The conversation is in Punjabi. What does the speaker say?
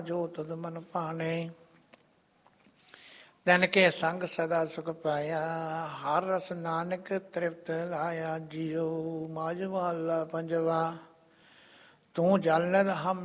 ਜੋ ਤੁਧ ਮਨ ਭਾਣੇ। ਤਨ ਕੇ ਸੰਗ ਸਦਾ ਸੁਖ ਪਾਇਆ, ਹਰ ਰਸ ਨਾਨਕ ਤ੍ਰਿਪਤ ਲਾਇਆ। ਜੀਓ ਮਾਝ ਮਹੱਲਾ ਪੰਜਵਾ। ਤੂੰ ਜਲ ਨਿਧ ਹਮ